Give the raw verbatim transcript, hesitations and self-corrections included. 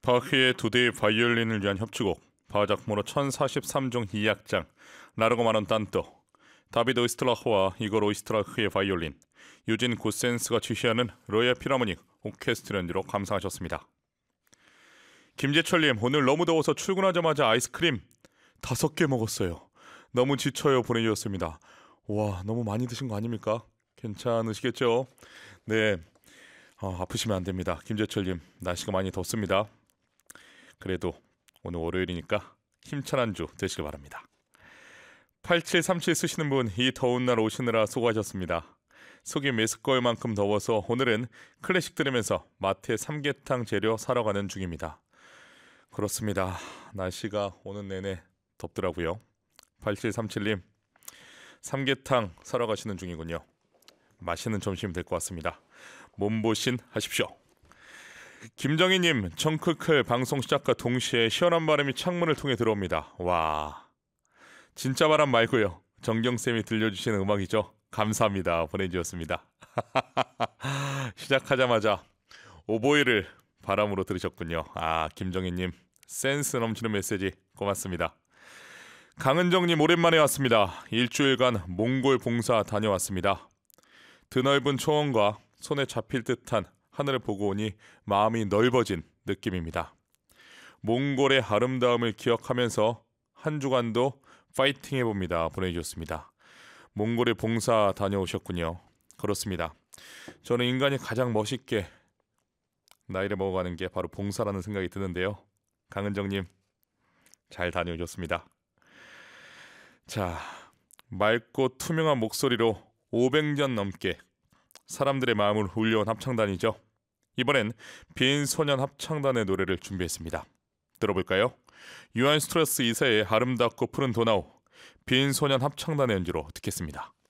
바흐의 두 대의 바이올린을 위한 협주곡 바작모로 천사십삼 종 이 악장 라르고 마non tanto, 다비드 오이스트라흐와 이골 오이스트라흐의 바이올린, 유진 고센스가 지휘하는 로열 필하모닉 오케스트라 연주로 감상하셨습니다. 김재철님, 오늘 너무 더워서 출근하자마자 아이스크림 다섯 개 먹었어요. 너무 지쳐요 보내주셨습니다. 와, 너무 많이 드신 거 아닙니까? 괜찮으시겠죠? 네, 어, 아프시면 안 됩니다. 김재철님, 날씨가 많이 덥습니다. 그래도 오늘 월요일이니까 힘찬 한 주 되시길 바랍니다. 팔칠삼칠 쓰시는 분, 이 더운 날 오시느라 수고하셨습니다. 속이 메스꺼울 만큼 더워서 오늘은 클래식 들으면서 마트에 삼계탕 재료 사러 가는 중입니다. 그렇습니다. 날씨가 오는 내내 덥더라고요. 팔칠삼칠님, 삼계탕 사러 가시는 중이군요. 맛있는 점심이 될 것 같습니다. 몸보신 하십시오. 김정희님, 청클클 방송 시작과 동시에 시원한 바람이 창문을 통해 들어옵니다. 와, 진짜 바람 말고요, 정경쌤이 들려주시는 음악이죠. 감사합니다 보내주셨습니다. 시작하자마자 오보이를 바람으로 들으셨군요. 아, 김정희님, 센스 넘치는 메시지 고맙습니다. 강은정님, 오랜만에 왔습니다. 일주일간 몽골 봉사 다녀왔습니다. 드넓은 초원과 손에 잡힐 듯한 하늘을 보고 오니 마음이 넓어진 느낌입니다. 몽골의 아름다움을 기억하면서 한 주간도 파이팅 해봅니다 보내주셨습니다. 몽골에 봉사 다녀오셨군요. 그렇습니다. 저는 인간이 가장 멋있게 나이를 먹어가는 게 바로 봉사라는 생각이 드는데요. 강은정님, 잘 다녀오셨습니다. 자, 맑고 투명한 목소리로 오백 년 넘게 사람들의 마음을 울려온 합창단이죠. 이번엔 빈 소년 합창단의 노래를 준비했습니다. 들어볼까요? 유한 스트레스 이 세의 아름답고 푸른 도나우, 빈 소년 합창단의 연주로 듣겠습니다.